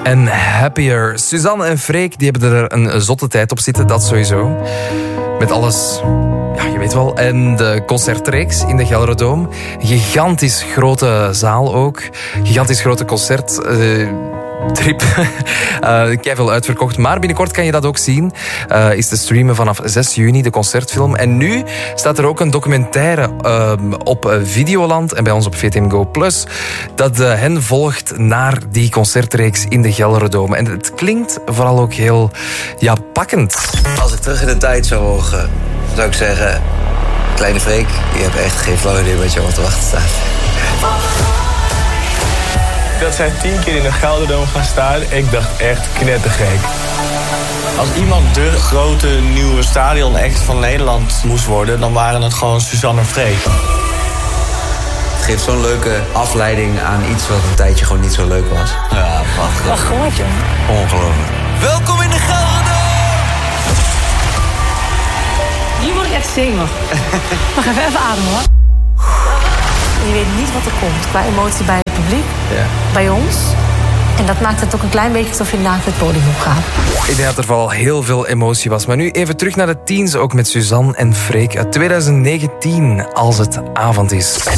En Happier. Suzanne en Freek die hebben er een zotte tijd op zitten, dat sowieso. Met alles, ja, je weet wel. En de concertreeks in de Gelderdoom. Gigantisch grote zaal ook. Gigantisch grote concerttrip. Keiveel uitverkocht. Maar binnenkort kan je dat ook zien. Is te streamen vanaf 6 juni, de concertfilm. En nu staat er ook een documentaire op Videoland en bij ons op VTM Go Plus dat hen volgt naar die concertreeks in de Gelderdoom. En het klinkt vooral ook heel pakkend. Als ik terug in de tijd zou mogen, zou ik zeggen... Kleine Freek, je hebt echt geen flauw idee wat je op te wachten staat. Dat zij 10 keer in de Gelderdoom gaan staan, ik dacht echt knettergek. Als iemand de grote nieuwe stadion-act van Nederland moest worden, dan waren het gewoon Suzanne en Freek. Het geeft zo'n leuke afleiding aan iets wat een tijdje gewoon niet zo leuk was. Ja, prachtig. Ach, god, joh. Ongelooflijk. Welkom in de Gelderdoom! Hier word ik echt zenuwachtig. Mag even ademen, hoor. Je weet niet wat er komt qua emotie bij het publiek, bij ons. En dat maakt het ook een klein beetje alsof je naakt het podium op gaat. Ik denk dat er vooral heel veel emotie was. Maar nu even terug naar de teens, ook met Suzanne en Freek uit 2019, Als het avond is.